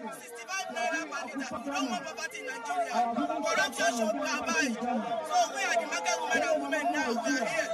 naira per liter. We don't want poverty in Nigeria. Corruption should abide. So we are the market women and women now. We are here.